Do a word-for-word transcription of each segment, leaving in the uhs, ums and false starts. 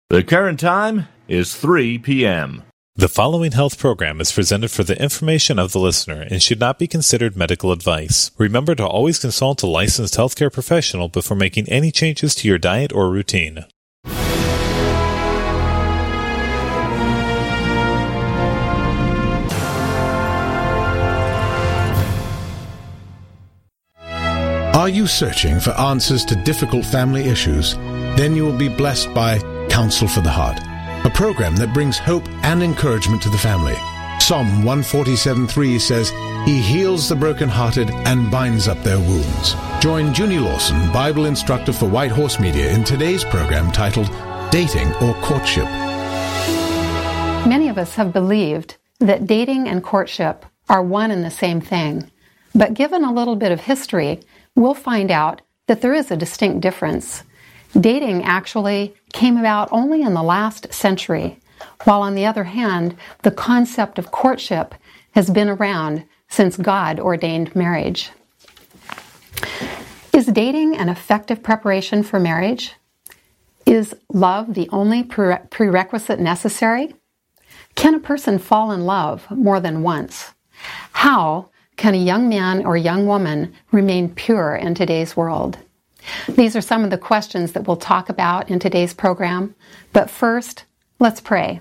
The current time is three p.m. The following health program is presented for the information of the listener and should not be considered medical advice. Remember to always consult a licensed healthcare professional before making any changes to your diet or routine. Are you searching for answers to difficult family issues? Then you will be blessed by Counsel for the Heart, a program that brings hope and encouragement to the family. Psalm one forty-seven three says, He heals the brokenhearted and binds up their wounds. Join Junie Lawson, Bible instructor for White Horse Media, in today's program titled Dating or Courtship. Many of us have believed that dating and courtship are one and the same thing. But given a little bit of history, we'll find out that there is a distinct difference. Dating actually came about only in the last century, while on the other hand, the concept of courtship has been around since God ordained marriage. Is dating an effective preparation for marriage? Is love the only pre- prerequisite necessary? Can a person fall in love more than once? How can a young man or young woman remain pure in today's world? These are some of the questions that we'll talk about in today's program. But first, let's pray.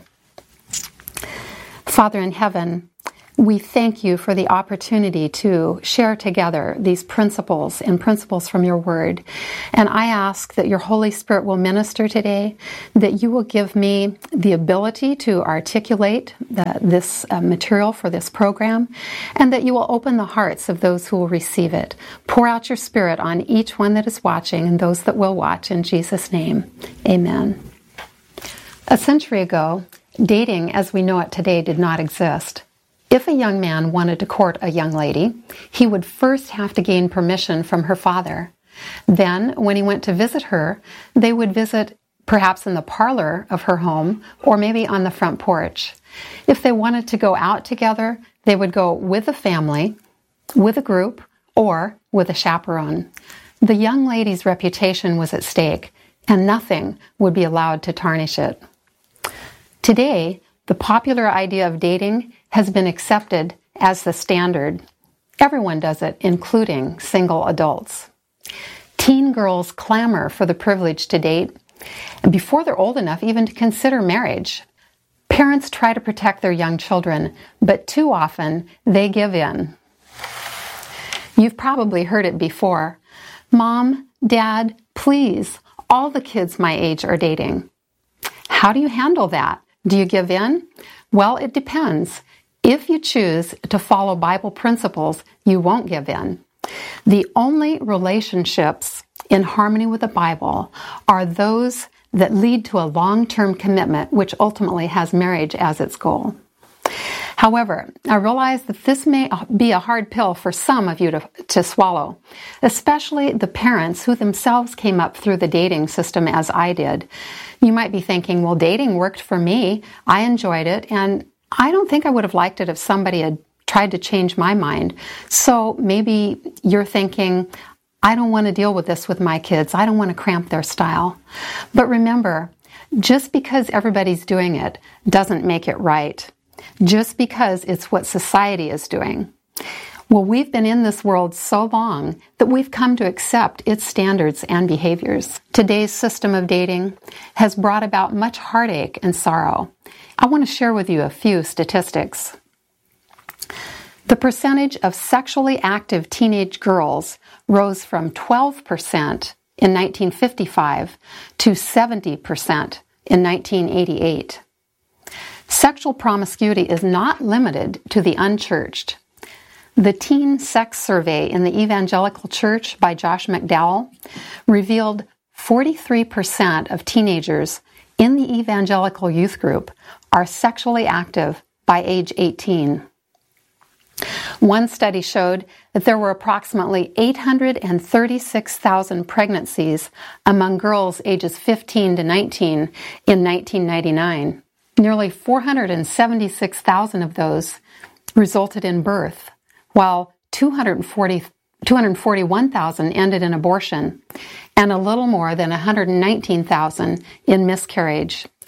Father in heaven, we thank you for the opportunity to share together these principles and principles from your word. And I ask that your Holy Spirit will minister today, that you will give me the ability to articulate the, this uh, material for this program, and that you will open the hearts of those who will receive it. Pour out your Spirit on each one that is watching and those that will watch. In Jesus' name, amen. A century ago, dating as we know it today did not exist. If a young man wanted to court a young lady, he would first have to gain permission from her father. Then, when he went to visit her, they would visit perhaps in the parlor of her home or maybe on the front porch. If they wanted to go out together, they would go with a family, with a group, or with a chaperone. The young lady's reputation was at stake, and nothing would be allowed to tarnish it. Today, the popular idea of dating has been accepted as the standard. Everyone does it, including single adults. Teen girls clamor for the privilege to date, and before they're old enough even to consider marriage. Parents try to protect their young children, but too often they give in. You've probably heard it before. Mom, Dad, please, all the kids my age are dating. How do you handle that? Do you give in? Well, it depends. If you choose to follow Bible principles, you won't give in. The only relationships in harmony with the Bible are those that lead to a long-term commitment, which ultimately has marriage as its goal. However, I realize that this may be a hard pill for some of you to, to swallow, especially the parents who themselves came up through the dating system as I did. You might be thinking, well, dating worked for me. I enjoyed it, and I don't think I would have liked it if somebody had tried to change my mind. So maybe you're thinking, I don't want to deal with this with my kids. I don't want to cramp their style. But remember, just because everybody's doing it doesn't make it right. Just because it's what society is doing. Well, we've been in this world so long that we've come to accept its standards and behaviors. Today's system of dating has brought about much heartache and sorrow. I want to share with you a few statistics. The percentage of sexually active teenage girls rose from twelve percent in nineteen fifty-five to seventy percent in nineteen eighty-eight. Sexual promiscuity is not limited to the unchurched. The Teen Sex Survey in the Evangelical Church by Josh McDowell revealed forty-three percent of teenagers in the evangelical youth group are sexually active by age eighteen. One study showed that there were approximately eight hundred thirty-six thousand pregnancies among girls ages fifteen to nineteen in nineteen ninety-nine. Nearly four hundred seventy-six thousand of those resulted in birth, while two hundred forty-one thousand ended in abortion, and a little more than one hundred nineteen thousand in miscarriage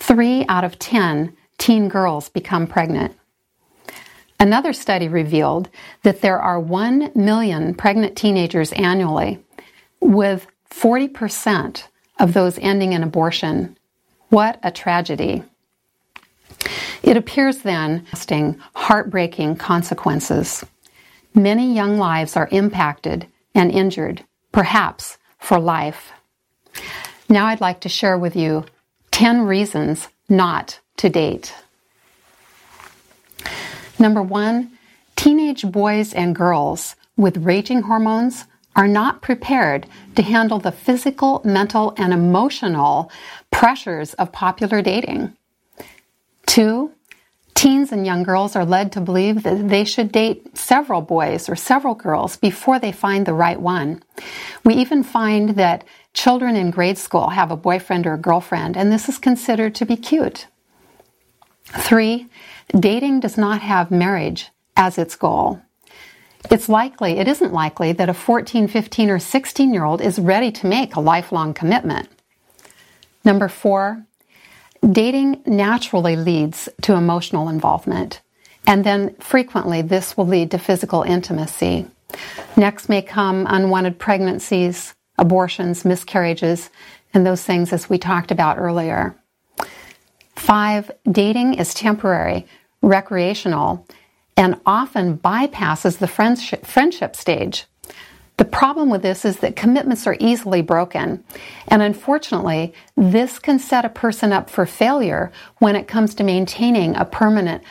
Three out of ten teen girls become pregnant. Another study revealed that there are one million pregnant teenagers annually, with forty percent of those ending in abortion. What a tragedy. It appears then, lasting, heartbreaking consequences. Many young lives are impacted and injured, perhaps for life. Now I'd like to share with you ten reasons not to date. Number one, teenage boys and girls with raging hormones are not prepared to handle the physical, mental, and emotional pressures of popular dating. Two, teens and young girls are led to believe that they should date several boys or several girls before they find the right one. We even find that children in grade school have a boyfriend or a girlfriend, and this is considered to be cute. Three, dating does not have marriage as its goal. It's likely, it isn't likely that a fourteen, fifteen, or sixteen-year-old is ready to make a lifelong commitment. Number four, dating naturally leads to emotional involvement, and then frequently this will lead to physical intimacy. Next may come unwanted pregnancies, abortions, miscarriages, and those things as we talked about earlier. Five, dating is temporary, recreational, and often bypasses the friendship, friendship stage. The problem with this is that commitments are easily broken, and unfortunately, this can set a person up for failure when it comes to maintaining a permanent